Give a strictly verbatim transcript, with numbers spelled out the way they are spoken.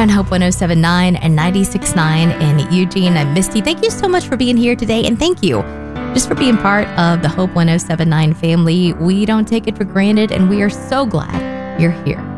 on Hope one oh seven point nine and ninety-six point nine in Eugene. I'm Misty. Thank you so much for being here today, and thank you just for being part of the Hope one oh seven point nine family. We don't take it for granted, and we are so glad you're here.